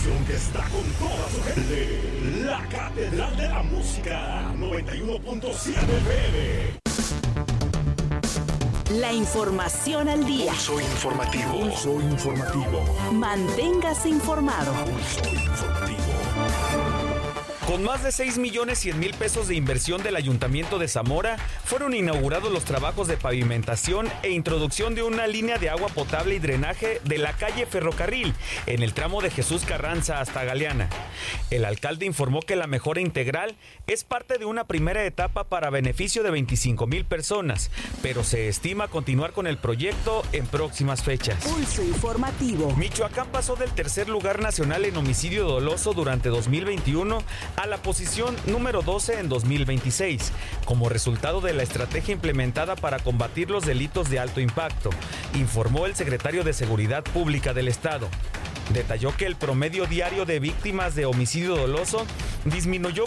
estación que está con toda su gente. La Catedral de la Música, 91.7 FM. La información al día. Pulso informativo. Pulso informativo. Manténgase informado. Pulso informativo. Con más de 6.100.000 pesos de inversión del Ayuntamiento de Zamora, fueron inaugurados los trabajos de pavimentación e introducción de una línea de agua potable y drenaje de la calle Ferrocarril, en el tramo de Jesús Carranza hasta Galeana. El alcalde informó que la mejora integral es parte de una primera etapa para beneficio de 25,000 personas, pero se estima continuar con el proyecto en próximas fechas. Pulso informativo. Michoacán pasó del tercer lugar nacional en homicidio doloso durante 2021 a la posición número 12 en 2026, como resultado de la estrategia implementada para combatir los delitos de alto impacto, informó el secretario de Seguridad Pública del Estado. Detalló que el promedio diario de víctimas de homicidio doloso disminuyó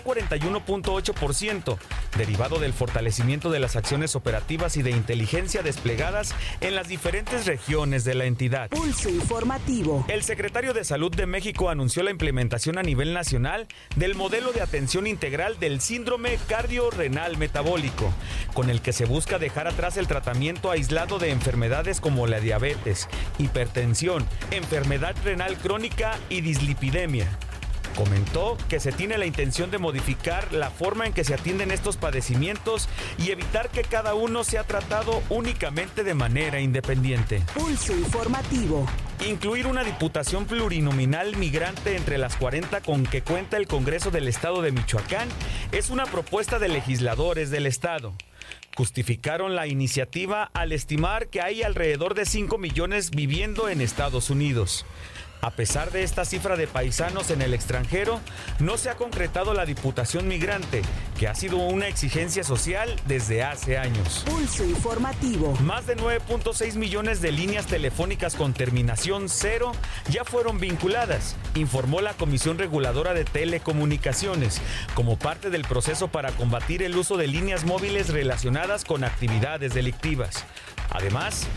41.8%, derivado del fortalecimiento de las acciones operativas y de inteligencia desplegadas en las diferentes regiones de la entidad. Pulso informativo. El secretario de Salud de México anunció la implementación a nivel nacional del modelo de atención integral del síndrome cardiorrenal metabólico, con el que se busca dejar atrás el tratamiento aislado de enfermedades como la diabetes, hipertensión, enfermedad renal crónica y dislipidemia. Comentó que se tiene la intención de modificar la forma en que se atienden estos padecimientos y evitar que cada uno sea tratado únicamente de manera independiente. Pulso informativo. Incluir una diputación plurinominal migrante entre las 40 con que cuenta el Congreso del Estado de Michoacán es una propuesta de legisladores del Estado. Justificaron la iniciativa al estimar que hay alrededor de 5 millones viviendo en Estados Unidos. A pesar de esta cifra de paisanos en el extranjero, no se ha concretado la diputación migrante, que ha sido una exigencia social desde hace años. Pulso informativo. Más de 9.6 millones de líneas telefónicas con terminación 0 ya fueron vinculadas, informó la Comisión Reguladora de Telecomunicaciones, como parte del proceso para combatir el uso de líneas móviles relacionadas con actividades delictivas. Además,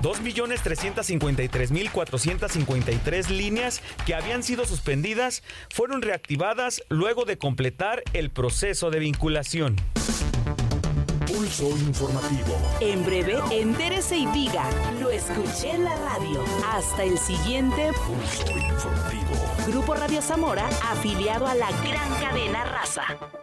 2.353.453 líneas que habían sido suspendidas fueron reactivadas luego de completar el proceso de vinculación. Pulso informativo. En breve, entérese y diga, lo escuché en la radio. Hasta el siguiente Pulso informativo. Grupo Radio Zamora, afiliado a la gran cadena Raza.